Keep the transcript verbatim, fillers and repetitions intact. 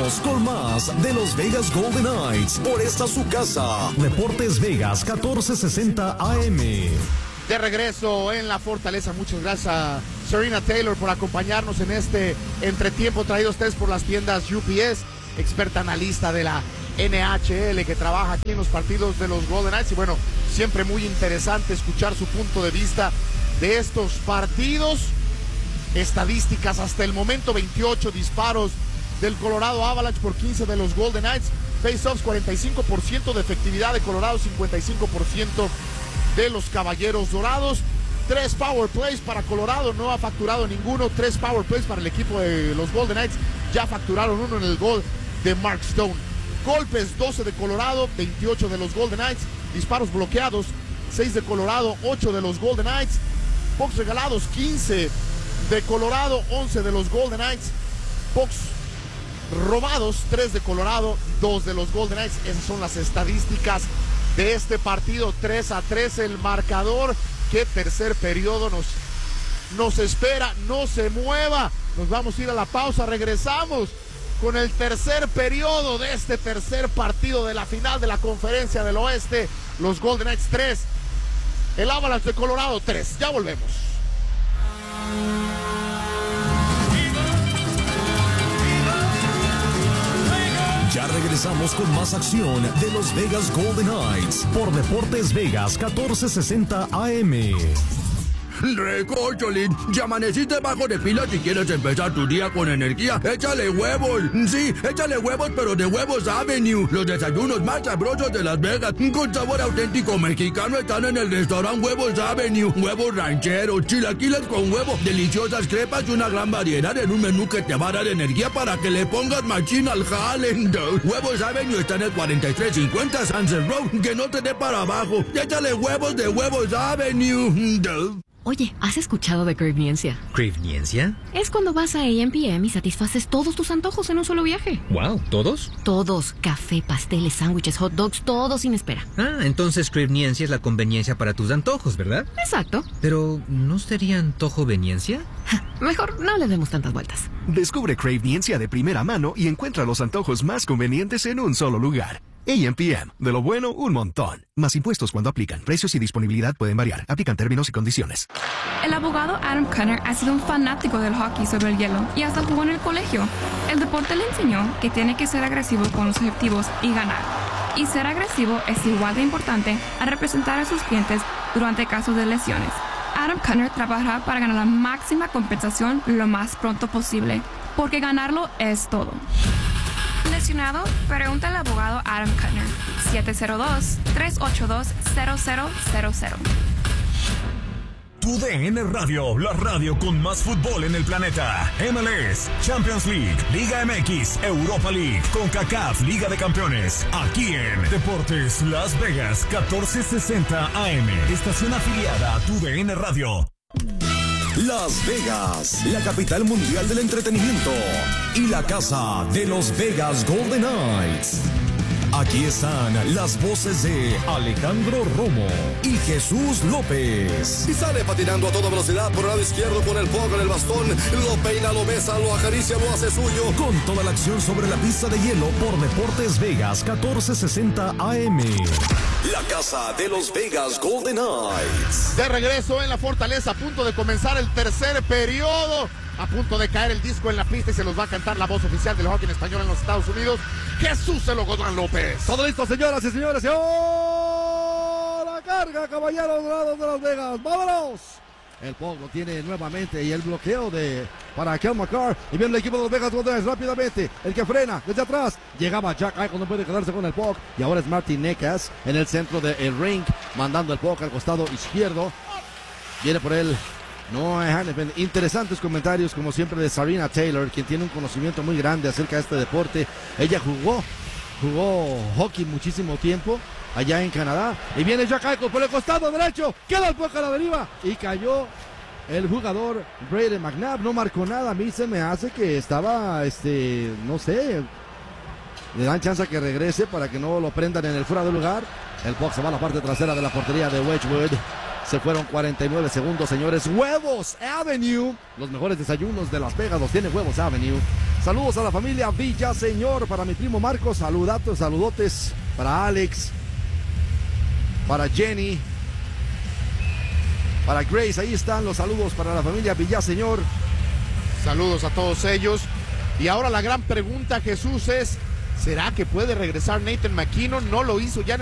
regresamos con más de los Vegas Golden Knights por esta su casa. Deportes Vegas catorce sesenta A M. De regreso en la Fortaleza, muchas gracias a Serena Taylor por acompañarnos en este entretiempo traído a ustedes por las tiendas U P S, experta analista de la N H L que trabaja aquí en los partidos de los Golden Knights. Y bueno, siempre muy interesante escuchar su punto de vista de estos partidos. Estadísticas hasta el momento: veintiocho disparos del Colorado Avalanche por quince de los Golden Knights. Face-offs, cuarenta y cinco por ciento de efectividad de Colorado, cincuenta y cinco por ciento de los Caballeros Dorados. Tres power plays para Colorado, no ha facturado ninguno. Tres power plays para el equipo de los Golden Knights, ya facturaron uno en el gol de Mark Stone. Golpes, doce de Colorado, veintiocho de los Golden Knights. Disparos bloqueados, seis de Colorado, ocho de los Golden Knights. Pucks regalados, quince de Colorado, once de los Golden Knights. Pucks robados, tres de Colorado, dos de los Golden Knights. Esas son las estadísticas de este partido. Tres a tres el marcador. Qué tercer periodo nos, nos espera. No se mueva. Nos vamos a ir a la pausa. Regresamos con el tercer periodo de este tercer partido de la final de la Conferencia del Oeste. Los Golden Knights tres, el Avalanche de Colorado tres. Ya volvemos. Ya regresamos con más acción de los Vegas Golden Knights por Deportes Vegas catorce sesenta A M. Recócholín, ya amaneciste bajo de pila. Si quieres empezar tu día con energía, échale huevos. Sí, échale huevos, pero de Huevos Avenue. Los desayunos más sabrosos de Las Vegas, con sabor auténtico mexicano, están en el restaurante Huevos Avenue. Huevos rancheros, chilaquiles con huevo, deliciosas crepas y una gran variedad en un menú que te va a dar energía para que le pongas machín al jale. Huevos Avenue está en el cuarenta y tres cincuenta Sunset Road, que no te dé para abajo. Échale huevos de Huevos Avenue. Oye, ¿has escuchado de Cravniencia? ¿Cravniencia? Es cuando vas a A M P M y satisfaces todos tus antojos en un solo viaje. Wow, ¿todos? Todos. Café, pasteles, sándwiches, hot dogs, todo sin espera. Ah, entonces Cravniencia es la conveniencia para tus antojos, ¿verdad? Exacto. Pero, ¿no sería antojoveniencia? Mejor no le demos tantas vueltas. Descubre Cravniencia de primera mano y encuentra los antojos más convenientes en un solo lugar. A M P M, de lo bueno, un montón. Más impuestos cuando aplican. Precios y disponibilidad pueden variar. Aplican términos y condiciones. El abogado Adam Cunner ha sido un fanático del hockey sobre el hielo y hasta jugó en el colegio. El deporte le enseñó que tiene que ser agresivo con los objetivos y ganar. Y ser agresivo es igual de importante a representar a sus clientes durante casos de lesiones. Adam Cunner trabajará para ganar la máxima compensación lo más pronto posible, porque ganarlo es todo. ¿Lesionado? Pregunta al abogado Adam Cunner. siete cero dos, tres ocho dos, cero cero cero cero. Tu D N Radio, la radio con más fútbol en el planeta. M L S, Champions League, Liga M X, Europa League, CONCACAF, Liga de Campeones. Aquí en Deportes Las Vegas, catorce sesenta A M. Estación afiliada a Tu D N Radio. Las Vegas, la capital mundial del entretenimiento y la casa de los Vegas Golden Knights. Aquí están las voces de Alejandro Romo y Jesús López. Y sale patinando a toda velocidad por el lado izquierdo con el puck en el bastón. Lo peina, lo besa, lo acaricia, lo hace suyo. Con toda la acción sobre la pista de hielo por Deportes Vegas catorce sesenta A M. La casa de los Vegas Golden Knights. De regreso en la Fortaleza, a punto de comenzar el tercer periodo. A punto de caer el disco en la pista y se los va a cantar la voz oficial del hockey en español en los Estados Unidos, Jesús Elogodán López. Todo listo, señoras y señores. Y ahora carga, caballeros dorados de Las Vegas. ¡Vámonos! El puck lo tiene nuevamente y el bloqueo de para Kel McCarr. Y viene el equipo de los Vegas Golden Knights rápidamente. El que frena desde atrás. Llegaba Jack Eichel, no puede quedarse con el puck. Y ahora es Martin Necas en el centro del ring, mandando el puck al costado izquierdo. Viene por él. No, interesantes comentarios como siempre de Serena Taylor, quien tiene un conocimiento muy grande acerca de este deporte. Ella jugó, jugó hockey muchísimo tiempo allá en Canadá. Y viene Jack Eichel por el costado derecho, queda el puck a la deriva y cayó el jugador Brayden McNabb. No marcó nada, a mí se me hace que estaba, este, no sé, le dan chance a que regrese para que no lo prendan en el fuera de lugar. El puck se va a la parte trasera de la portería de Wedgwood. Se fueron cuarenta y nueve segundos, señores. Huevos Avenue. Los mejores desayunos de Las Vegas los tiene Huevos Avenue. Saludos a la familia Villaseñor, para mi primo Marcos, saludatos, saludotes para Alex, para Jenny, para Grace, ahí están los saludos para la familia Villaseñor. Saludos a todos ellos. Y ahora la gran pregunta, Jesús, es, ¿será que puede regresar Nathan McKinnon? No lo hizo ya en